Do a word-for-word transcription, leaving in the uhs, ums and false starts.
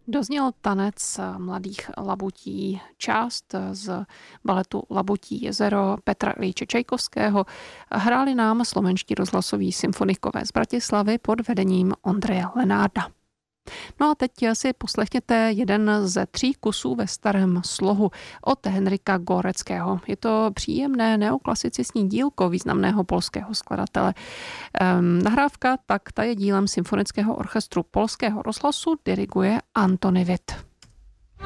Dozněl tanec mladých labutí, část z baletu Labutí jezero Petra Iljiče Čajkovského. Hráli nám slovenští rozhlasoví symfonikové z Bratislavy pod vedením Ondreje Lenárda. No a teď si poslechněte jeden ze tří kusů ve starém slohu od Henryka Góreckého. Je to příjemné neoklasicistní dílko významného polského skladatele. Ehm, nahrávka tak ta je dílem symfonického orchestru Polského rozhlasu, diriguje Antony Witt.